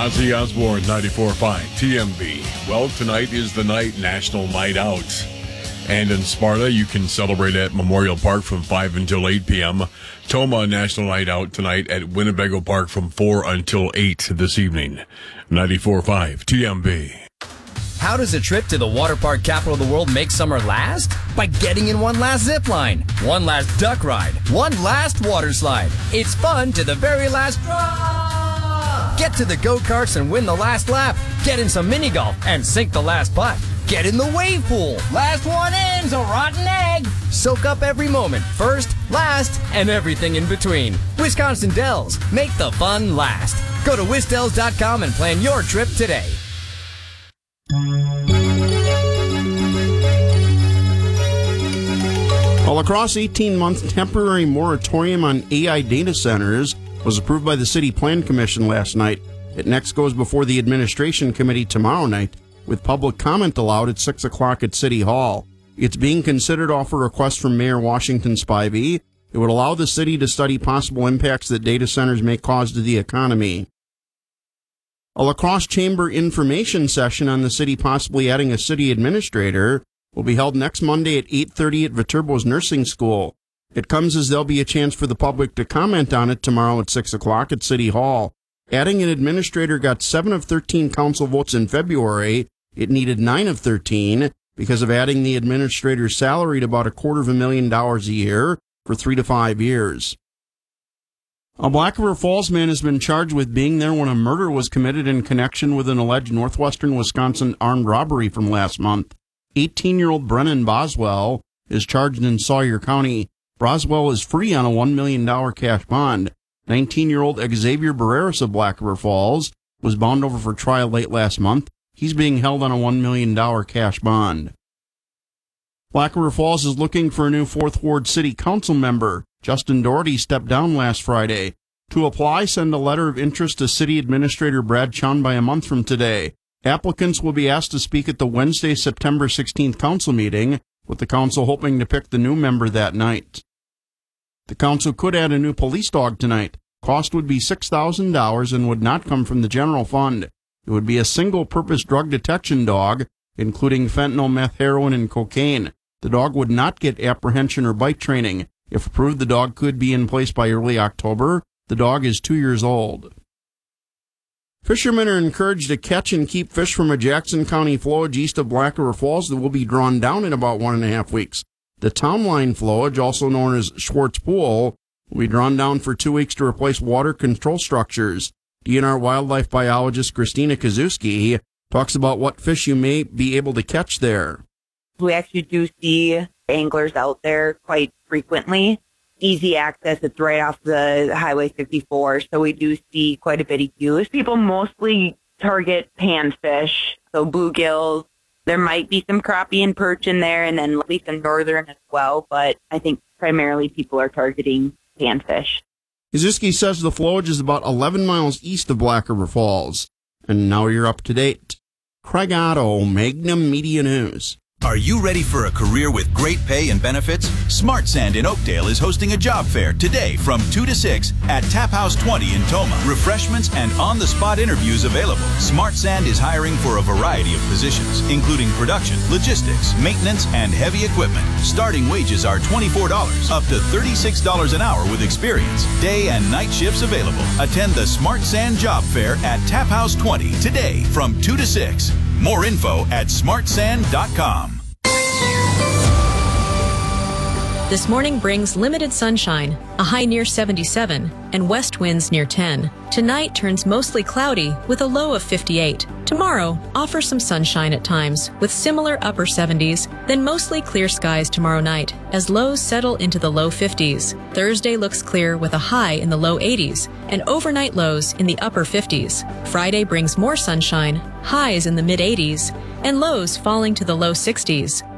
Ozzy Osbourne, 94.5 TMB. Well, tonight is the night, National Night Out. And in Sparta, you can celebrate at Memorial Park from 5 until 8 p.m. Toma National Night Out tonight at Winnebago Park from 4 until 8 this evening. 94.5 TMB. How does a trip to the water park capital of the world make summer last? By getting in one last zip line, one last duck ride, one last water slide. It's fun to the very last drop. Get to the go-karts and win the last lap. Get in some mini golf and sink the last putt. Get in the wave pool. Last one in's a rotten egg. Soak up every moment, first, last, and everything in between. Wisconsin Dells. Make the fun last. Go to wisdells.com and plan your trip today. A La Crosse 18-month temporary moratorium on AI data centers was approved by the City Plan Commission last night. It next goes before the Administration Committee tomorrow night, with public comment allowed at 6 o'clock at City Hall. It's being considered off a request from Mayor Washington Spivey. It would allow the city to study possible impacts that data centers may cause to the economy. A La Crosse Chamber information session on the city possibly adding a city administrator will be held next Monday at 8:30 at Viterbo's Nursing School. It comes as there'll be a chance for the public to comment on it tomorrow at 6 o'clock at City Hall. Adding an administrator got 7 of 13 council votes in February. It needed 9 of 13 because of adding the administrator's salary to about $250,000 a year for 3 to 5 years. A Black River Falls man has been charged with being there when a murder was committed in connection with an alleged northwestern Wisconsin armed robbery from last month. 18-year-old Brennan Boswell is charged in Sawyer County. Boswell is free on a $1 million cash bond. 19-year-old Xavier Barreras of Black River Falls was bound over for trial late last month. He's being held on a $1 million cash bond. Black River Falls is looking for a new 4th Ward City Council member. Justin Doherty stepped down last Friday. To apply, send a letter of interest to City Administrator Brad Chun by a month from today. Applicants will be asked to speak at the Wednesday, September 16th council meeting, with the council hoping to pick the new member that night. The council could add a new police dog tonight. Cost would be $6,000 and would not come from the general fund. It would be a single-purpose drug detection dog, including fentanyl, meth, heroin, and cocaine. The dog would not get apprehension or bite training. If approved, the dog could be in place by early October. The dog is 2 years old. Fishermen are encouraged to catch and keep fish from a Jackson County flowage east of Black River Falls that will be drawn down in about 1.5 weeks. The town line flowage, also known as Schwartz Pool, will be drawn down for 2 weeks to replace water control structures. DNR wildlife biologist Christina Kazuski talks about what fish you may be able to catch there. We actually do see anglers out there quite frequently. Easy access, it's right off the Highway 54, so we do see quite a bit of use. People mostly target panfish, so bluegills. There might be some crappie and perch in there, and then at least in northern as well, but I think primarily people are targeting panfish. Kazuski says the flowage is about 11 miles east of Black River Falls. And now you're up to date. Craig Otto, Magnum Media News. Are you ready for a career with great pay and benefits? Smart Sand in Oakdale is hosting a job fair today from 2 to 6 at Tap House 20 in Toma. Refreshments and on-the-spot interviews available. Smart Sand is hiring for a variety of positions, including production, logistics, maintenance, and heavy equipment. Starting wages are $24, up to $36 an hour with experience. Day and night shifts available. Attend the Smart Sand Job Fair at Tap House 20 today from 2 to 6. More info at smartsand.com. This morning brings limited sunshine, a high near 77, and west winds near 10. Tonight turns mostly cloudy with a low of 58. Tomorrow offers some sunshine at times with similar upper 70s, then mostly clear skies tomorrow night as lows settle into the low 50s. Thursday looks clear with a high in the low 80s and overnight lows in the upper 50s. Friday brings more sunshine, highs in the mid 80s, and lows falling to the low 60s.